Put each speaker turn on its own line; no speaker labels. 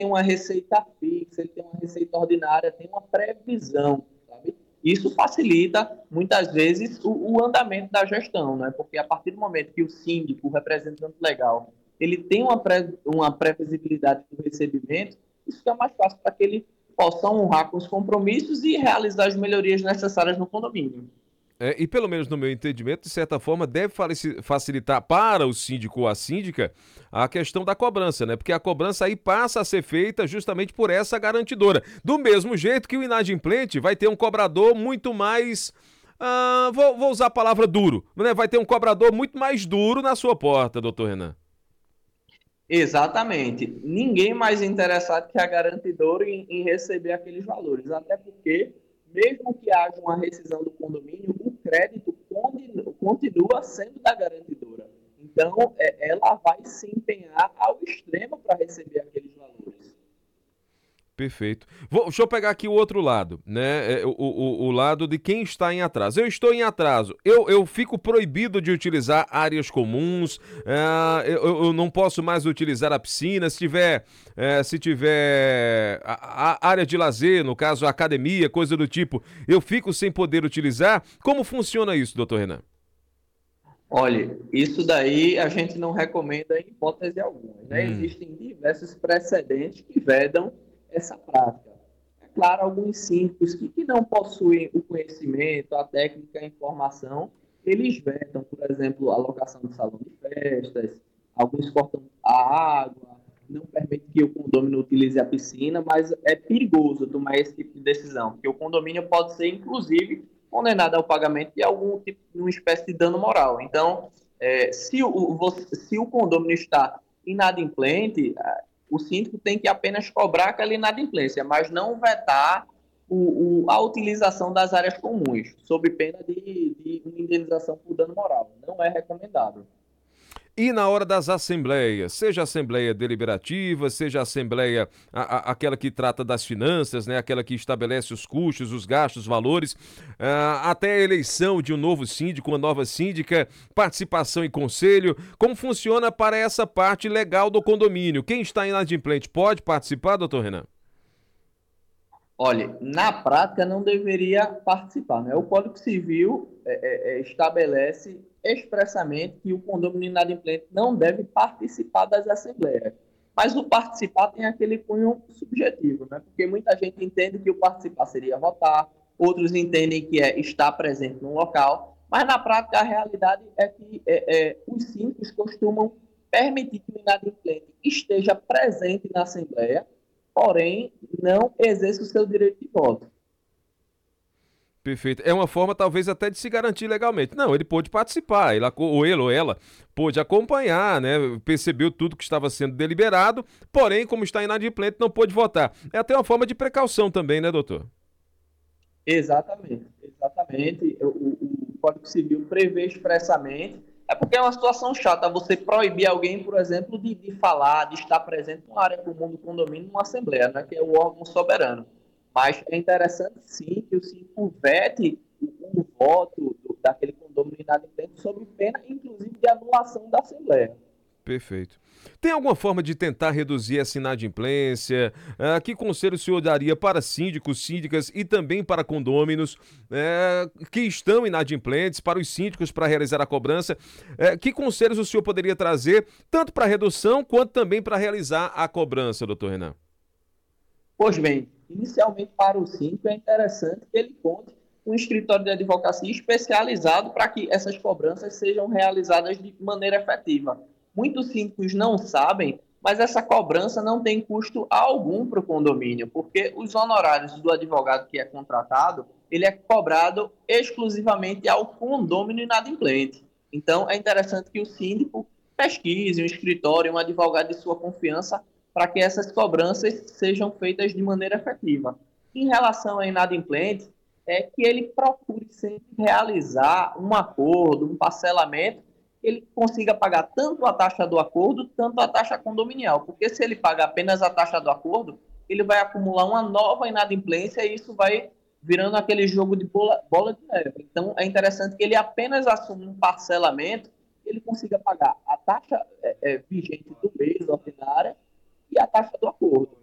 tem uma receita fixa, ele tem uma receita ordinária, tem uma previsão, sabe? Isso facilita, muitas vezes, o andamento da gestão, né? Porque a partir do momento que o síndico, o representante legal, ele tem uma previsibilidade do recebimento, isso fica mais fácil para que ele possa honrar com os compromissos e realizar as melhorias necessárias no condomínio.
E pelo menos no meu entendimento, de certa forma, deve facilitar para o síndico ou a síndica a questão da cobrança, né? Porque a cobrança aí passa a ser feita justamente por essa garantidora. Do mesmo jeito que o inadimplente vai ter um cobrador muito mais. Vou usar a palavra duro, né? Vai ter um cobrador muito mais duro na sua porta, doutor Renan.
Exatamente. Ninguém mais interessado que a garantidora em receber aqueles valores. Até porque, mesmo que haja uma rescisão do condomínio, o crédito continua sendo da garantidora. Então, ela vai se empenhar ao extremo para receber aqueles valores.
Perfeito. Deixa eu pegar aqui o outro lado, né? O lado de quem está em atraso. Eu estou em atraso. Eu fico proibido de utilizar áreas comuns. Eu não posso mais utilizar a piscina. Se tiver a área de lazer, no caso a academia, coisa do tipo, eu fico sem poder utilizar. Como funciona isso, doutor Renan?
Olha, isso daí a gente não recomenda em hipótese alguma, né?
Hum.
Existem diversos precedentes que vedam essa prática. É claro, alguns síndicos que não possuem o conhecimento, a técnica, a informação, eles vetam, por exemplo, a locação de salão de festas, alguns cortam a água, não permite que o condomínio utilize a piscina, mas é perigoso tomar esse tipo de decisão, porque o condomínio pode ser, inclusive, condenado ao pagamento de algum tipo de uma espécie de dano moral. Então, se o condomínio está inadimplente, o síndico tem que apenas cobrar aquela inadimplência, mas não vetar a utilização das áreas comuns, sob pena de uma indenização por dano moral. Não é recomendável.
E na hora das assembleias, seja a assembleia deliberativa, seja a assembleia aquela que trata das finanças, né, aquela que estabelece os custos, os gastos, os valores, até a eleição de um novo síndico, uma nova síndica, participação em conselho, como funciona para essa parte legal do condomínio? Quem está inadimplente pode participar, doutor Renan?
Olha, na prática não deveria participar, né? O Código Civil estabelece expressamente que o condomínio inadimplente não deve participar das assembleias. Mas o participar tem aquele cunho subjetivo, né? Porque muita gente entende que o participar seria votar, outros entendem que é estar presente no local, mas na prática a realidade é que os síndicos costumam permitir que o inadimplente esteja presente na assembleia, porém não exerce o seu direito de voto.
Perfeito. É uma forma, talvez, até de se garantir legalmente. Não, ele pôde participar, ou ele ou ela pôde acompanhar, né? Percebeu tudo que estava sendo deliberado, porém, como está inadimplente, não pôde votar. É até uma forma de precaução também, né, doutor?
Exatamente, exatamente. O Código Civil prevê expressamente. É porque é uma situação chata você proibir alguém, por exemplo, de falar, de estar presente numa área comum do condomínio, numa assembleia, né, que é o órgão soberano. Mas é interessante, sim, que o síndico vete o voto daquele condomínio inadimplente sob pena, inclusive, de anulação da assembleia.
Perfeito. Tem alguma forma de tentar reduzir essa inadimplência? Que conselho o senhor daria para síndicos, síndicas e também para condôminos que estão inadimplentes, para os síndicos para realizar a cobrança? Que conselhos o senhor poderia trazer, tanto para redução quanto também para realizar a cobrança, doutor Renan?
Pois bem, inicialmente para o síndico é interessante que ele conte com um escritório de advocacia especializado para que essas cobranças sejam realizadas de maneira efetiva. Muitos síndicos não sabem, mas essa cobrança não tem custo algum para o condomínio, porque os honorários do advogado que é contratado, ele é cobrado exclusivamente ao condomínio inadimplente. Então, é interessante que o síndico pesquise um escritório, um advogado de sua confiança, para que essas cobranças sejam feitas de maneira efetiva. Em relação a inadimplente, é que ele procure sempre realizar um acordo, um parcelamento, que ele consiga pagar tanto a taxa do acordo, tanto a taxa condominial, porque se ele pagar apenas a taxa do acordo, ele vai acumular uma nova inadimplência e isso vai virando aquele jogo de bola de neve. Então, é interessante que ele apenas assuma um parcelamento, ele consiga pagar a taxa vigente do mês ordinária e a taxa do acordo.